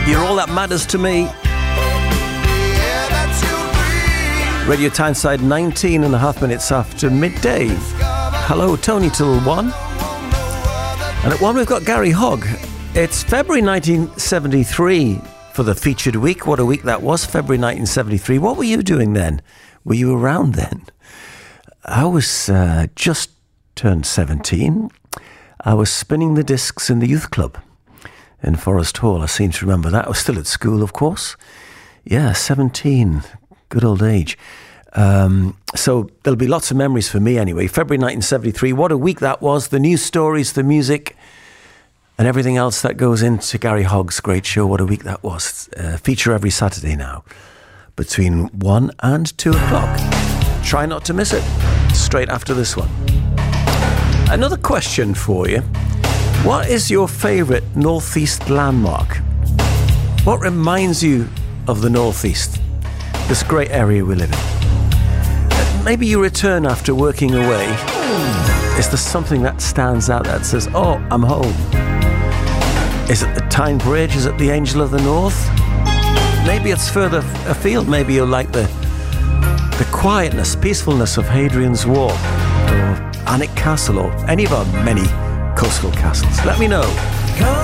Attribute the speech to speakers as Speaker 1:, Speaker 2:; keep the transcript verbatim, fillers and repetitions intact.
Speaker 1: You're all that matters to me. Radio Tyneside, nineteen and a half minutes after midday. Hello, Tony till one. And at one we've got Gary Hogg. It's February nineteen seventy-three for the featured week. What a week that was, February nineteen seventy-three. What were you doing then? Were you around then? I was uh, just turned seventeen. I was spinning the discs in the youth club in Forest Hall. I seem to remember that. I was still at school, of course. Yeah, seventeen. Good old age. Um, so there'll be lots of memories for me anyway. February nineteen seventy-three. What a week that was. The news stories, the music, and everything else that goes into Gary Hogg's great show. What a week that was. Uh, feature every Saturday now between one and two o'clock. Try not to miss it. Straight after this one. Another question for you. What is your favourite Northeast landmark? What reminds you of the Northeast? This great area we live in. Maybe you return after working away. Is there something that stands out that says, oh, I'm home? Is it the Tyne Bridge? Is it the Angel of the North? Maybe it's further afield. Maybe you'll like the the quietness, peacefulness of Hadrian's Wall or Alnwick Castle or any of our many coastal castles. Let me know.